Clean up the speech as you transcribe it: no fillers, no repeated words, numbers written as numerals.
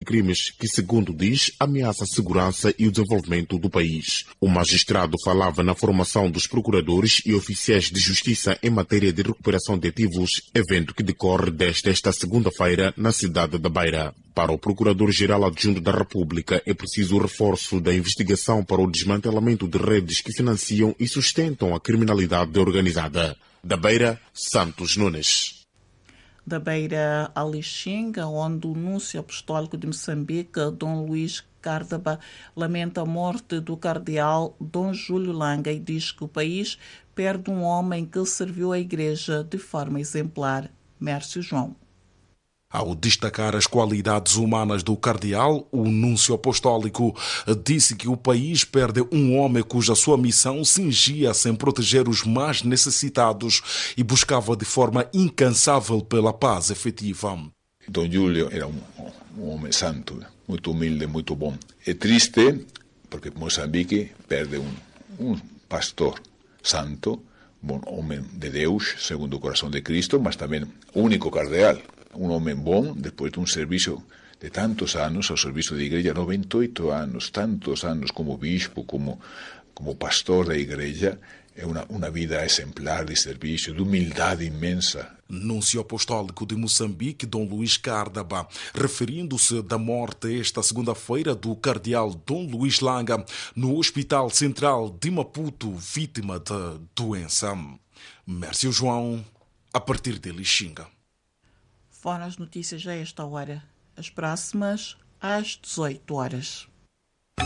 crimes que, segundo diz, ameaça a segurança e o desenvolvimento do país. O magistrado falava na formação dos procuradores e oficiais de justiça em matéria de recuperação de ativos, evento que decorre desde esta segunda-feira na cidade da Beira. Para o Procurador-Geral Adjunto da República, é preciso o reforço da investigação para o desmantelamento de redes que financiam e sustentam a criminalidade organizada. Da Beira, Santos Nunes. Da Beira a Lixinga, onde o Núncio Apostólico de Moçambique, Dom Luís Cárdaba, lamenta a morte do cardeal Dom Júlio Langa e diz que o país perde um homem que serviu a Igreja de forma exemplar. Mércio João. Ao destacar as qualidades humanas do cardeal, o núncio apostólico disse que o país perde um homem cuja sua missão cingia-se em proteger os mais necessitados e buscava de forma incansável pela paz efetiva. Dom Júlio era um homem santo, muito humilde, muito bom. É triste porque Moçambique perde um pastor santo, bom homem de Deus, segundo o coração de Cristo, mas também único cardeal. Um homem bom, depois de um serviço de tantos anos, ao serviço da igreja, 98 anos, tantos anos como bispo, como pastor da igreja, é uma vida exemplar de serviço, de humildade imensa. Núncio Apostólico de Moçambique, Dom Luís Cárdaba, referindo-se da morte esta segunda-feira do cardeal Dom Luís Langa no Hospital Central de Maputo, vítima de doença. Mércio João, a partir de Lixinga. Foram as notícias a esta hora. As próximas às 18 horas.